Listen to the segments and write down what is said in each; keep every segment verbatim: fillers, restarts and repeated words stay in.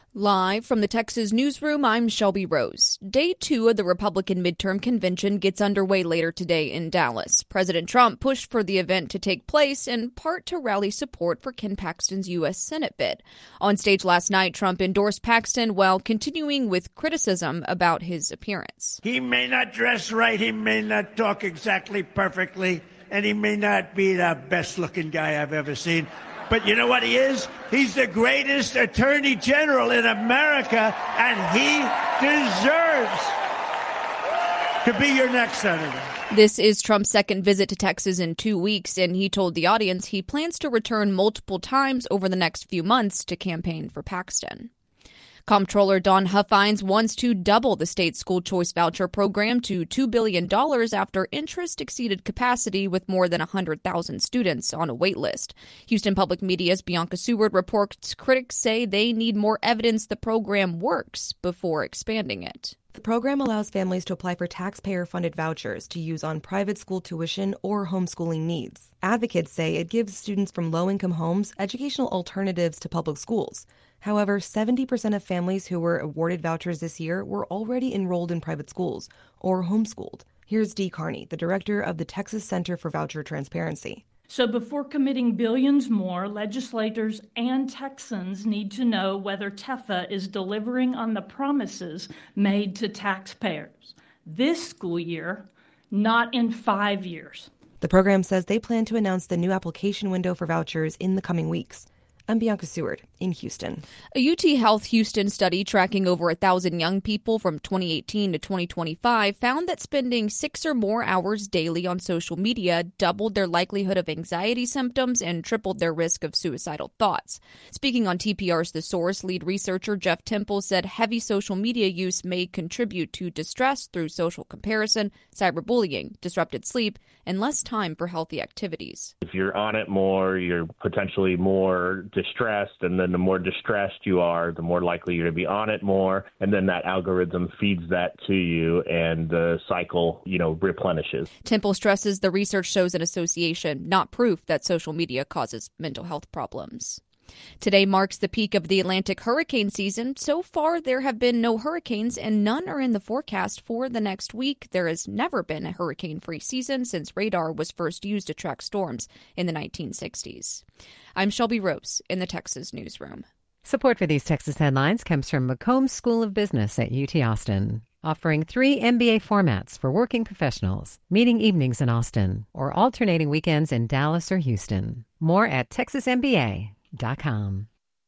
Live from the Texas newsroom, I'm Shelby Rose. Day two of the Republican midterm convention gets underway later today in Dallas. President Trump pushed for the event to take place in part to rally support for Ken Paxton's U S Senate bid. On stage last night, Trump endorsed Paxton while continuing with criticism about his appearance. He may not dress right, he may not talk exactly perfectly, and he may not be the best-looking guy I've ever seen. But you know what he is? He's the greatest attorney general in America, and he deserves to be your next senator. This is Trump's second visit to Texas in two weeks, and he told the audience he plans to return multiple times over the next few months to campaign for Paxton. Comptroller Dawn Huffines wants to double the state's school choice voucher program to two billion dollars after interest exceeded capacity with more than one hundred thousand students on a wait list. Houston Public Media's Bianca Seward reports critics say they need more evidence the program works before expanding it. The program allows families to apply for taxpayer-funded vouchers to use on private school tuition or homeschooling needs. Advocates say it gives students from low-income homes educational alternatives to public schools. However, seventy percent of families who were awarded vouchers this year were already enrolled in private schools or homeschooled. Here's Dee Carney, the director of the Texas Center for Voucher Transparency. So before committing billions more, legislators and Texans need to know whether T E F A is delivering on the promises made to taxpayers this school year, not in five years. The program says they plan to announce the new application window for vouchers in the coming weeks. I'm Bianca Seward in Houston. A U T Health Houston study tracking over a thousand young people from twenty eighteen to twenty twenty-five found that spending six or more hours daily on social media doubled their likelihood of anxiety symptoms and tripled their risk of suicidal thoughts. Speaking on T P R's The Source, lead researcher Jeff Temple said heavy social media use may contribute to distress through social comparison, cyberbullying, disrupted sleep, and less time for healthy activities. If you're on it more, you're potentially more distressed, and then the more distressed you are, the more likely you're to be on it more, and then that algorithm feeds that to you, and the cycle, you know, replenishes. Temple stresses the research shows an association, not proof that social media causes mental health problems. Today marks the peak of the Atlantic hurricane season. So far, there have been no hurricanes, and none are in the forecast for the next week. There has never been a hurricane-free season since radar was first used to track storms in the nineteen sixties. I'm Shelby Rose in the Texas newsroom. Support for these Texas headlines comes from McCombs School of Business at U T Austin, offering three M B A formats for working professionals, meeting evenings in Austin, or alternating weekends in Dallas or Houston. More at texas m b a dot com.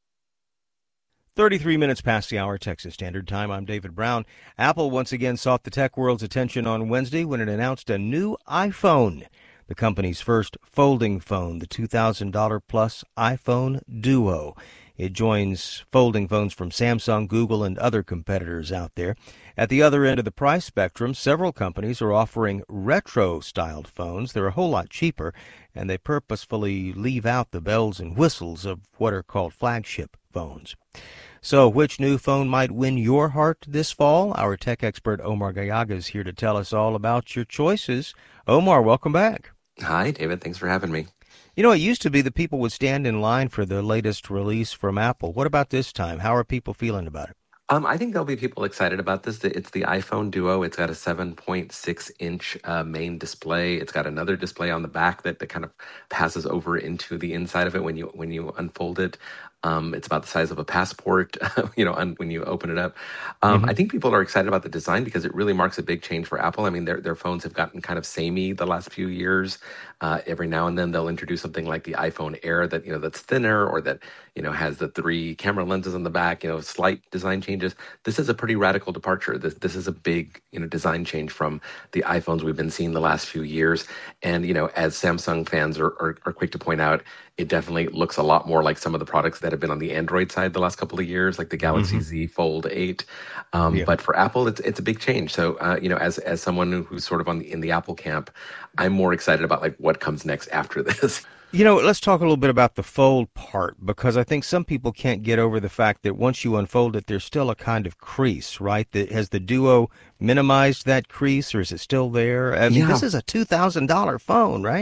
thirty-three minutes past the hour, Texas Standard Time. I'm David Brown. Apple once again sought the tech world's attention on Wednesday when it announced a new iPhone, the company's first folding phone, the two thousand dollars plus iPhone Duo. It joins folding phones from Samsung, Google, and other competitors out there. At the other end of the price spectrum, several companies are offering retro-styled phones. They're a whole lot cheaper, and they purposefully leave out the bells and whistles of what are called flagship phones. So which new phone might win your heart this fall? Our tech expert Omar Gallaga is here to tell us all about your choices. Omar, welcome back. Hi, David. Thanks for having me. You know, it used to be that people would stand in line for the latest release from Apple. What about this time? How are people feeling about it? Um, I think there'll be people excited about this. It's the iPhone Duo. It's got a seven point six inch uh, main display. It's got another display on the back that, that kind of passes over into the inside of it when you when you unfold it. Um, it's about the size of a passport, you know, un- when you open it up. Um, mm-hmm. I think people are excited about the design because it really marks a big change for Apple. I mean, their their phones have gotten kind of samey the last few years. Uh, every now and then they'll introduce something like the iPhone Air that, you know, that's thinner or that, you know, has the three camera lenses on the back, you know, slight design changes. This is a pretty radical departure. This this is a big, you know, design change from the iPhones we've been seeing the last few years. And, you know, as Samsung fans are, are, are quick to point out, it definitely looks a lot more like some of the products that have been on the Android side the last couple of years, like the Galaxy mm-hmm. Z Fold eight. Um, yeah. But for Apple, it's it's a big change. So, uh, you know, as as someone who's sort of on the, in the Apple camp, I'm more excited about like what comes next after this. You know, let's talk a little bit about the fold part, because I think some people can't get over the fact that once you unfold it, there's still a kind of crease, right? That, has the Duo minimized that crease, or is it still there? I mean, yeah. This is a two thousand dollars phone, right?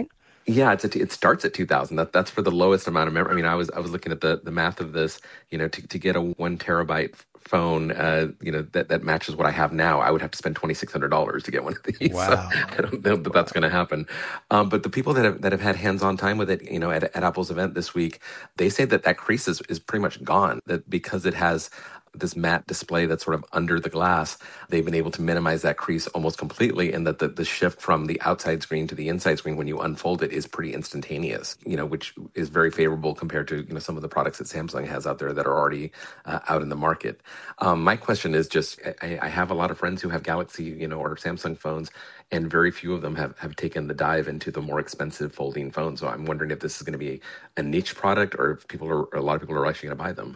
Yeah, it's a, it starts at two thousand. That that's for the lowest amount of memory. I mean, I was I was looking at the, the math of this. You know, to to get a one terabyte phone, uh, you know, that, that matches what I have now, I would have to spend twenty six hundred dollars to get one of these. Wow. So I don't know that wow. that's going to happen. Um, but the people that have that have had hands on time with it, you know, at, at Apple's event this week, they say that that crease is, is pretty much gone. That because it has this matte display that's sort of under the glass, they've been able to minimize that crease almost completely, and that the, the shift from the outside screen to the inside screen when you unfold it is pretty instantaneous, you know, which is very favorable compared to, you know, some of the products that Samsung has out there that are already uh, out in the market. Um, my question is just, I, I have a lot of friends who have Galaxy, you know, or Samsung phones, and very few of them have, have taken the dive into the more expensive folding phones. So I'm wondering if this is going to be a niche product, or if people are, or a lot of people are actually going to buy them.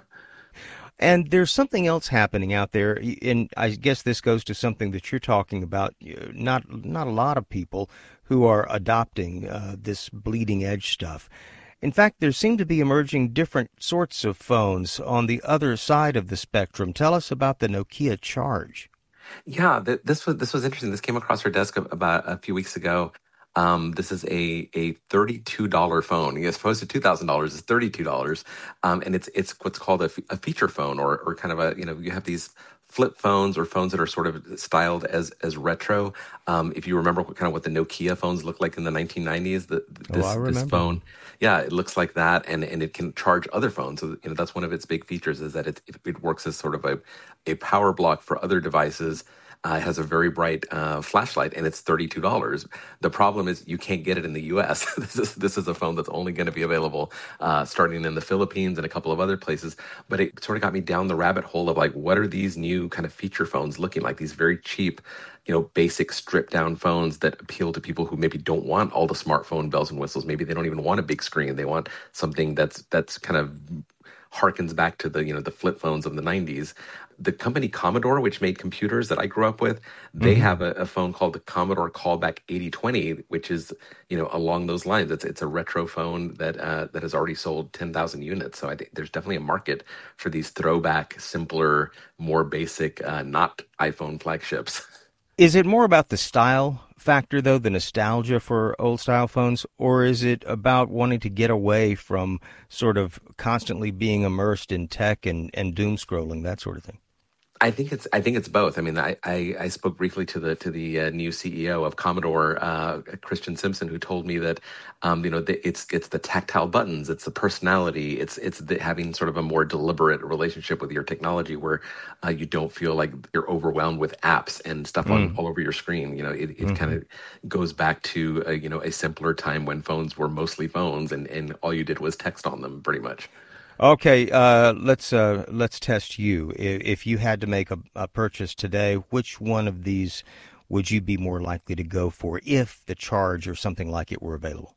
And there's something else happening out there, and I guess this goes to something that you're talking about. Not not a lot of people who are adopting uh, this bleeding edge stuff. In fact, there seem to be emerging different sorts of phones on the other side of the spectrum. Tell us about the Nokia Charge. Yeah, th- this was this was interesting. This came across our desk about a few weeks ago. Um, this is a a thirty-two dollars phone. As opposed to two thousand dollars, it's thirty-two dollars. Um, and it's it's what's called a, f- a feature phone, or or kind of a, you know, you have these flip phones or phones that are sort of styled as as retro. Um, if you remember what kind of what the Nokia phones looked like in the nineteen nineties, the, this, oh, I remember. this phone, yeah, it looks like that, and, and it can charge other phones. So, you know, that's one of its big features, is that it it, it works as sort of a, a power block for other devices. Uh, it has a very bright uh, flashlight, and it's thirty-two dollars. The problem is you can't get it in the U S this is this is a phone that's only going to be available uh, starting in the Philippines and a couple of other places. But it sort of got me down the rabbit hole of like, what are these new kind of feature phones looking like? These very cheap, you know, basic stripped down phones that appeal to people who maybe don't want all the smartphone bells and whistles. Maybe they don't even want a big screen. They want something that's that's kind of harkens back to the, you know, the flip phones of the nineties. The company Commodore, which made computers that I grew up with, they mm-hmm. have a, a phone called the Commodore Callback eighty twenty, which is, you know, along those lines. It's it's a retro phone that uh, that has already sold ten thousand units. So I think there's definitely a market for these throwback, simpler, more basic, uh, not iPhone flagships. Is it more about the style factor, though, the nostalgia for old-style phones, or is it about wanting to get away from sort of constantly being immersed in tech and, and doom scrolling, that sort of thing? I think it's I think it's both. I mean, I, I, I spoke briefly to the to the uh, new C E O of Commodore, uh, Christian Simpson, who told me that um, you know the, it's it's the tactile buttons, it's the personality, it's it's the, having sort of a more deliberate relationship with your technology, where uh, you don't feel like you're overwhelmed with apps and stuff on mm. all over your screen. You know, it, it mm-hmm. kind of goes back to a, you know a simpler time when phones were mostly phones, and, and all you did was text on them, pretty much. Okay, uh, let's uh, let's test you. If you had to make a, a purchase today, which one of these would you be more likely to go for if the Charge or something like it were available?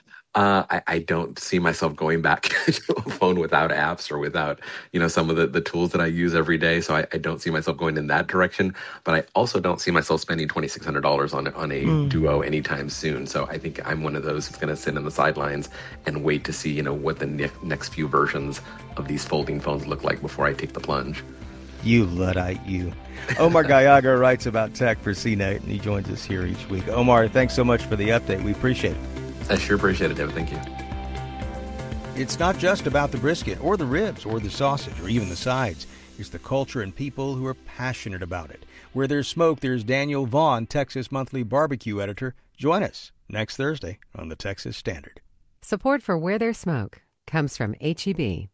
Uh, I, I don't see myself going back to a phone without apps or without, you know, some of the, the tools that I use every day. So I, I don't see myself going in that direction. But I also don't see myself spending twenty-six hundred dollars on, on a mm. Duo anytime soon. So I think I'm one of those who's going to sit on the sidelines and wait to see, you know, what the ne- next few versions of these folding phones look like before I take the plunge. You Luddite, you. Omar Gallaga writes about tech for C Net, and he joins us here each week. Omar, thanks so much for the update. We appreciate it. I sure appreciate it, David. Thank you. It's not just about the brisket or the ribs or the sausage or even the sides. It's the culture and people who are passionate about it. Where there's smoke, there's Daniel Vaughn, Texas Monthly barbecue editor. Join us next Thursday on the Texas Standard. Support for Where There's Smoke comes from H E B.